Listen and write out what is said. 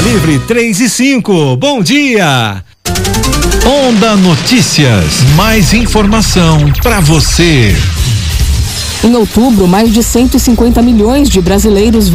Livre 3 e 5. Bom dia. Onda Notícias. Mais informação para você. Em outubro, mais de 150 milhões de brasileiros